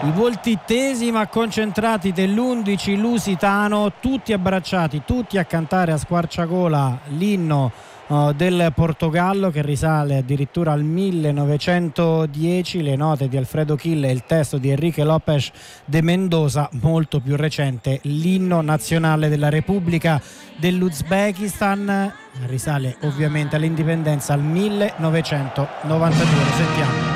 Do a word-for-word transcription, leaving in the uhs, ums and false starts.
I volti tesi ma concentrati dell'undici lusitano, tutti abbracciati, tutti a cantare a squarciagola l'inno uh, del Portogallo, che risale addirittura al millenovecentodieci. Le note di Alfredo Kill e il testo di Enrique Lopes de Mendoza, molto più recente l'inno nazionale della Repubblica dell'Uzbekistan, risale ovviamente all'indipendenza al millenovecentonovantadue. Lo sentiamo.